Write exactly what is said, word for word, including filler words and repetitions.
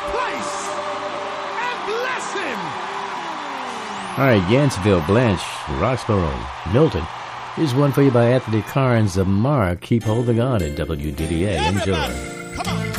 place and bless him. All right, Yanceville, Blanche, Roxborough, Milton. Here's one for you by Anthony Carnes of Mar. Keep holding on at W D D A. Enjoy. Everybody, come on.